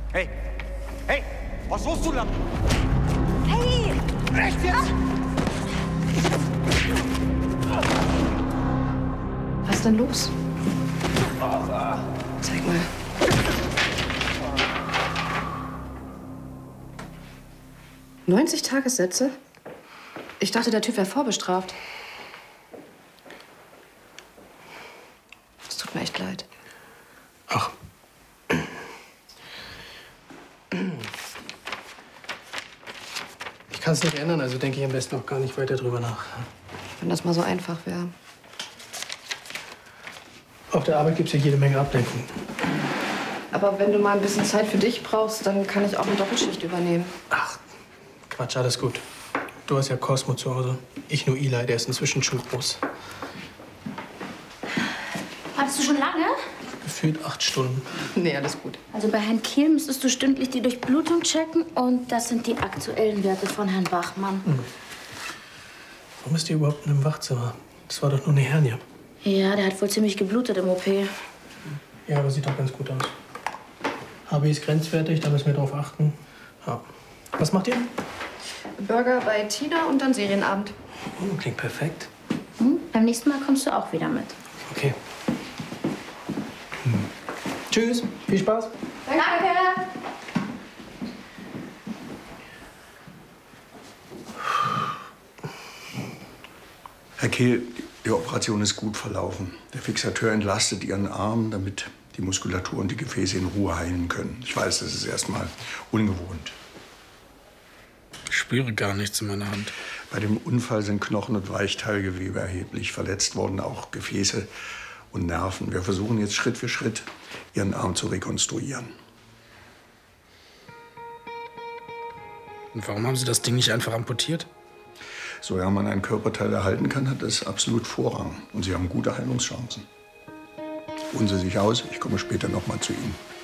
Hey! Hey! Was suchst du da? Hey! Rechts jetzt! Was ist denn los? Zeig mal. »90 Tagessätze? Ich dachte, der Typ wäre vorbestraft. Es tut mir echt leid. Ach. Ich kann es nicht ändern, also denke ich am besten auch gar nicht weiter drüber nach. Wenn das mal so einfach wäre. Auf der Arbeit gibt es ja jede Menge Ablenkung. Aber wenn du mal ein bisschen Zeit für dich brauchst, dann kann ich auch eine Doppelschicht übernehmen. Ach, Quatsch, alles gut. Du hast ja Cosmo zu Hause. Ich nur Eli, der ist inzwischen schon groß. Wartest du schon lange? Gefühlt 8 Stunden. Nee, alles gut. Also bei Herrn Kehl müsstest du stündlich die Durchblutung checken und das sind die aktuellen Werte von Herrn Bachmann. Warum ist die überhaupt in einem Wachzimmer? Das war doch nur eine Hernie. Ja, der hat wohl ziemlich geblutet im OP. Ja, aber sieht doch ganz gut aus. HB ist grenzwertig, da müssen wir drauf achten. Ja. Was macht ihr? Burger bei Tina und dann Serienabend. Klingt perfekt. Beim nächsten Mal kommst du auch wieder mit. Okay. Tschüss, viel Spaß. Danke! Herr Kehl, die Operation ist gut verlaufen. Der Fixateur entlastet Ihren Arm, damit die Muskulatur und die Gefäße in Ruhe heilen können. Ich weiß, das ist erstmal ungewohnt. Ich spüre gar nichts in meiner Hand. Bei dem Unfall sind Knochen und Weichteilgewebe erheblich verletzt worden, auch Gefäße und Nerven. Wir versuchen jetzt Schritt für Schritt, Ihren Arm zu rekonstruieren. Und warum haben Sie das Ding nicht einfach amputiert? Solange man einen Körperteil erhalten kann, hat das absolut Vorrang. Und Sie haben gute Heilungschancen. Ruhen Sie sich aus, ich komme später noch mal zu Ihnen.